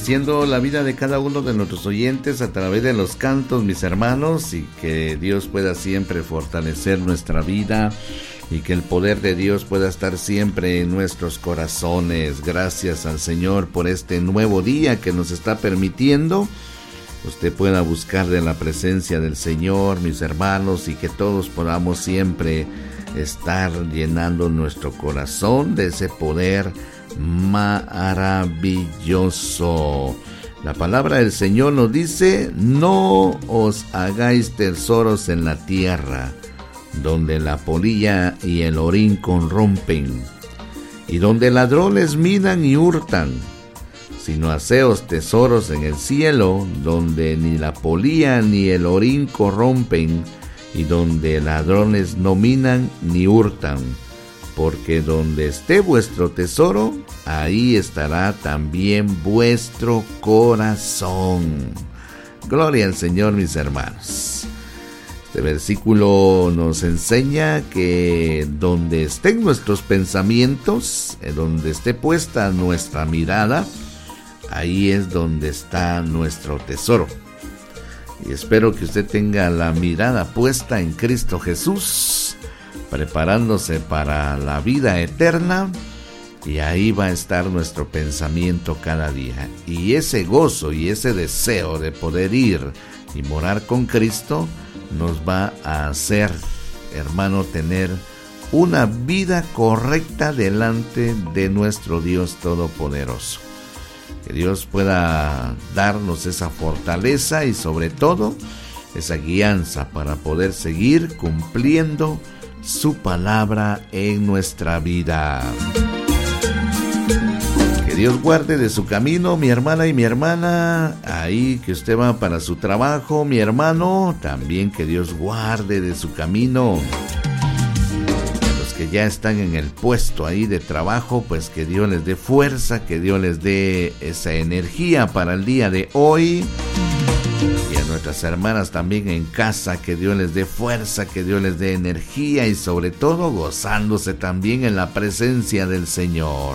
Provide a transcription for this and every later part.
bendiciendo la vida de cada uno de nuestros oyentes a través de los cantos, mis hermanos, y que Dios pueda siempre fortalecer nuestra vida y que el poder de Dios pueda estar siempre en nuestros corazones. Gracias al Señor por este nuevo día que nos está permitiendo. Usted pueda buscar de la presencia del Señor, mis hermanos, y que todos podamos siempre estar llenando nuestro corazón de ese poder maravilloso. La palabra del Señor nos dice: no os hagáis tesoros en la tierra, donde la polilla y el orín corrompen, y donde ladrones minan y hurtan, sino haceos tesoros en el cielo, donde ni la polilla ni el orín corrompen, y donde ladrones no minan ni hurtan, porque donde esté vuestro tesoro, ahí estará también vuestro corazón. Gloria al Señor, mis hermanos. Este versículo nos enseña que donde estén nuestros pensamientos, donde esté puesta nuestra mirada, ahí es donde está nuestro tesoro. Y espero que usted tenga la mirada puesta en Cristo Jesús, preparándose para la vida eterna, y ahí va a estar nuestro pensamiento cada día. Y ese gozo y ese deseo de poder ir y morar con Cristo nos va a hacer, hermano, tener una vida correcta delante de nuestro Dios Todopoderoso. Que Dios pueda darnos esa fortaleza y sobre todo esa guianza para poder seguir cumpliendo su palabra en nuestra vida. Que Dios guarde de su camino, mi hermana y mi hermana, ahí que usted va para su trabajo, mi hermano, también que Dios guarde de su camino. Que ya están en el puesto ahí de trabajo, pues que Dios les dé fuerza, que Dios les dé esa energía para el día de hoy. Y a nuestras hermanas también en casa, que Dios les dé fuerza, que Dios les dé energía y sobre todo gozándose también en la presencia del Señor.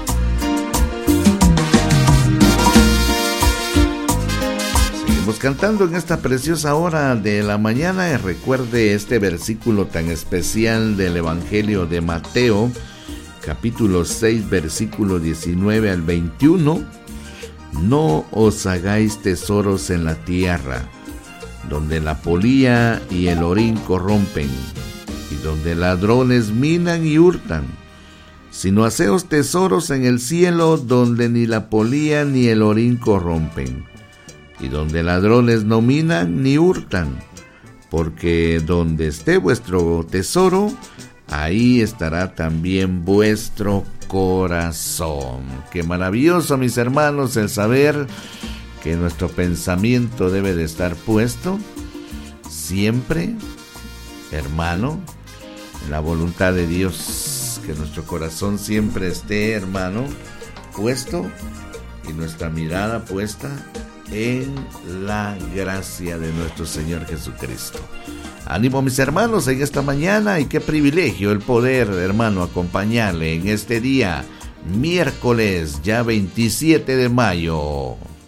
Cantando en esta preciosa hora de la mañana, y recuerde este versículo tan especial del Evangelio de Mateo, capítulo 6, versículo 19 al 21. No os hagáis tesoros en la tierra, donde la polilla y el orín corrompen, y donde ladrones minan y hurtan, sino haceos tesoros en el cielo, donde ni la polilla ni el orín corrompen, y donde ladrones no minan ni hurtan, porque donde esté vuestro tesoro, ahí estará también vuestro corazón. Qué maravilloso, mis hermanos, el saber que nuestro pensamiento debe de estar puesto siempre, hermano, en la voluntad de Dios. Que nuestro corazón siempre esté, hermano, puesto, y nuestra mirada puesta en la gracia de nuestro Señor Jesucristo. Ánimo, mis hermanos, en esta mañana, y qué privilegio el poder, hermano, acompañarle en este día, miércoles ya 27 de mayo.